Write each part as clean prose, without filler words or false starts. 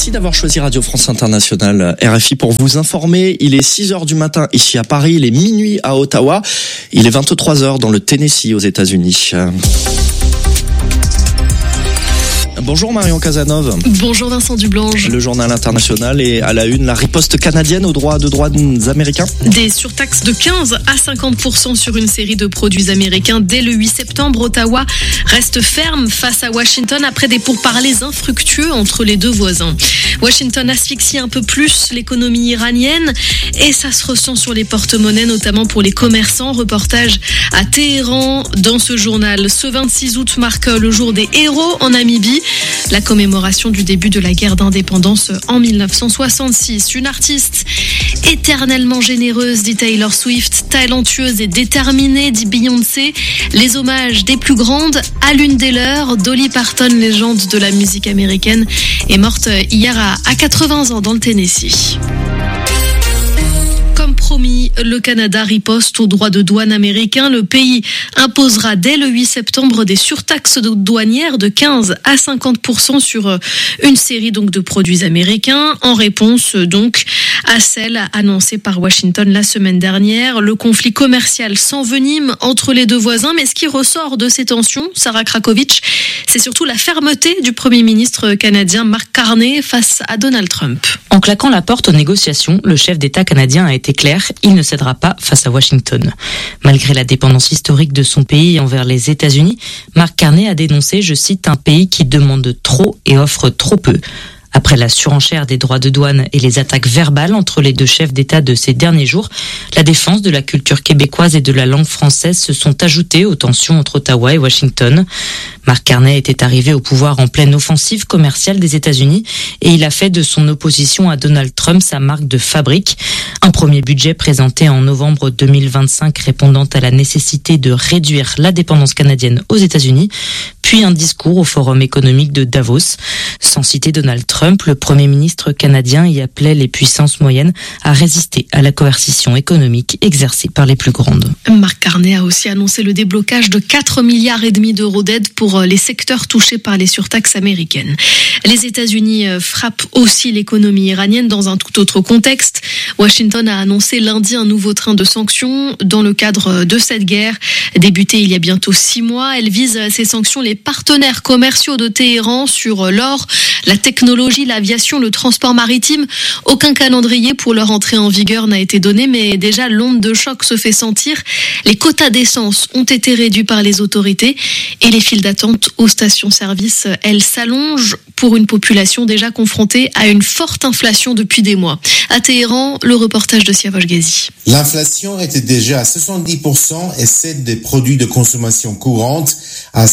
Merci d'avoir choisi Radio France Internationale RFI pour vous informer. Il est 6h du matin ici à Paris, il est minuit à Ottawa, il est 23h dans le Tennessee aux États-Unis. Bonjour Marion Cazenove. Bonjour Vincent Dublange. Le journal international est à la une, la riposte canadienne aux droits de douane américains. Des surtaxes de 15 à 50% sur une série de produits américains dès le 8 septembre. Ottawa reste ferme face à Washington après des pourparlers infructueux entre les deux voisins. Washington asphyxie un peu plus l'économie iranienne et ça se ressent sur les porte-monnaies, notamment pour les commerçants. Reportage à Téhéran dans ce journal. Ce 26 août marque le jour des héros en Namibie. La commémoration du début de la guerre d'indépendance en 1966. Une artiste éternellement généreuse, dit Taylor Swift, talentueuse et déterminée, dit Beyoncé. Les hommages des plus grandes à l'une des leurs. Dolly Parton, légende de la musique américaine, est morte hier à 80 ans dans le Tennessee. Comme promis, le Canada riposte aux droits de douane américains. Le pays imposera dès le 8 septembre des surtaxes douanières de 15 à 50% sur une série de produits américains, en réponse donc à celle annoncée par Washington la semaine dernière. Le conflit commercial s'envenime entre les deux voisins, mais ce qui ressort de ces tensions, Sarah Krakowicz, c'est surtout la fermeté du Premier ministre canadien Mark Carney face à Donald Trump. En claquant la porte aux négociations, le chef d'État canadien a été clair, il ne cédera pas face à Washington. Malgré la dépendance historique de son pays envers les États-Unis, Mark Carney a dénoncé, je cite, un pays qui demande trop et offre trop peu. Après la surenchère des droits de douane et les attaques verbales entre les deux chefs d'État de ces derniers jours, la défense de la culture québécoise et de la langue française se sont ajoutées aux tensions entre Ottawa et Washington. Mark Carney était arrivé au pouvoir en pleine offensive commerciale des États-Unis et il a fait de son opposition à Donald Trump sa marque de fabrique. Un premier budget présenté en novembre 2025 répondant à la nécessité de réduire la dépendance canadienne aux États-Unis, puis un discours au Forum économique de Davos. Sans citer Donald Trump, le Premier ministre canadien y appelait les puissances moyennes à résister à la coercition économique exercée par les plus grandes. Mark Carney a aussi annoncé le déblocage de 4,5 milliards d'euros d'aide pour les secteurs touchés par les surtaxes américaines. Les États-Unis frappent aussi l'économie iranienne dans un tout autre contexte. Washington a annoncé lundi un nouveau train de sanctions dans le cadre de cette guerre. Débutée il y a bientôt 6 mois, elle vise ces sanctions les partenaires commerciaux de Téhéran sur l'or, la technologie, l'aviation, le transport maritime. Aucun calendrier pour leur entrée en vigueur n'a été donné, mais déjà l'onde de choc se fait sentir. Les quotas d'essence ont été réduits par les autorités et les files d'attente aux stations-service, elles s'allongent pour une population déjà confrontée à une forte inflation depuis des mois. À Téhéran, le reportage de Siavosh Ghazi. L'inflation était déjà à 70% et celle des produits de consommation courante à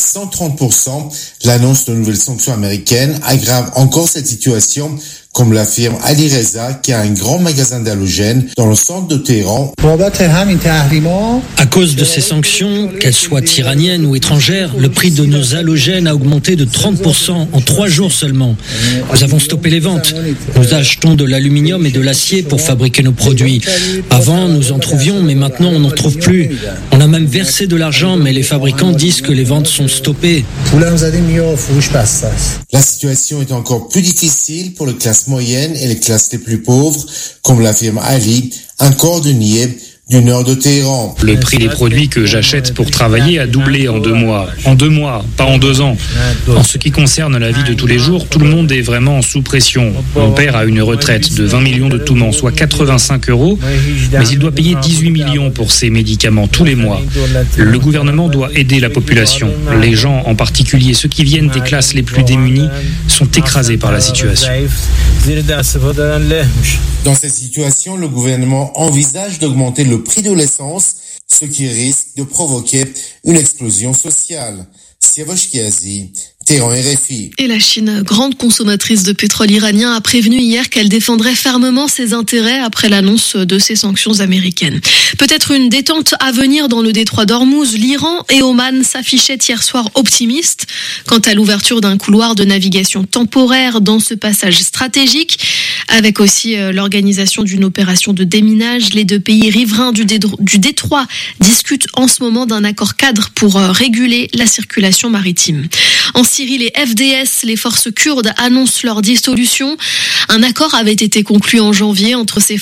130%. L'annonce de nouvelles sanctions américaines aggrave encore cette situation, comme l'affirme Ali Reza, qui a un grand magasin d'halogènes dans le centre de Téhéran. À cause de ces sanctions, qu'elles soient iraniennes ou étrangères, le prix de nos halogènes a augmenté de 30% en 3 jours seulement. Nous avons stoppé les ventes. Nous achetons de l'aluminium et de l'acier pour fabriquer nos produits. Avant, nous en trouvions, mais maintenant, on n'en trouve plus. On a même versé de l'argent, mais les fabricants disent que les ventes sont stoppées. La situation est encore plus difficile pour les classes moyennes et les classes les plus pauvres, comme l'affirme Ali, un cordonnier du nord de Téhéran. Le prix des produits que j'achète pour travailler a doublé en 2 mois. En 2 mois, pas en 2 ans. En ce qui concerne la vie de tous les jours, tout le monde est vraiment sous pression. Mon père a une retraite de 20 millions de toumans, soit 85 €, mais il doit payer 18 millions pour ses médicaments tous les mois. Le gouvernement doit aider la population. Les gens, en particulier ceux qui viennent des classes les plus démunies, sont écrasés par la situation. Dans cette situation, le gouvernement envisage d'augmenter le prix de l'essence, ce qui risque de provoquer une explosion sociale. Siavosh Ghazi, Téhéran, RFI. Et la Chine, grande consommatrice de pétrole iranien, a prévenu hier qu'elle défendrait fermement ses intérêts après l'annonce de ces sanctions américaines. Peut-être une détente à venir dans le détroit d'Ormuz. L'Iran et Oman s'affichaient hier soir optimistes quant à l'ouverture d'un couloir de navigation temporaire dans ce passage stratégique. avec aussi l'organisation d'une opération de déminage. Les deux pays riverains du détroit discutent en ce moment d'un accord cadre pour réguler la circulation maritime. En Syrie, les FDS, les forces kurdes, annoncent leur dissolution. Un accord avait été conclu en janvier entre ces